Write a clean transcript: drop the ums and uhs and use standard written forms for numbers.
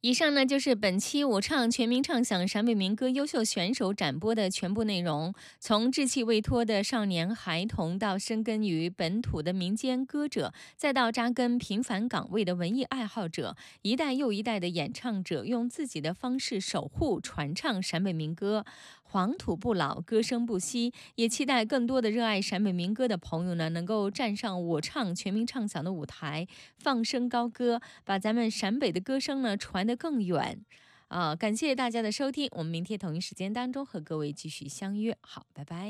以上呢就是本期我唱全民唱响陕北民歌优秀选手展播的全部内容。从志气未脱的少年孩童，到深耕于本土的民间歌者，再到扎根平凡岗位的文艺爱好者，一代又一代的演唱者用自己的方式守护传唱陕北民歌，黄土不老，歌声不息。也期待更多的热爱陕北民歌的朋友呢，能够站上我唱全民唱响的舞台，放声高歌，把咱们陕北的歌声呢传得更远。感谢大家的收听，我们明天同一时间当中和各位继续相约。好，拜拜。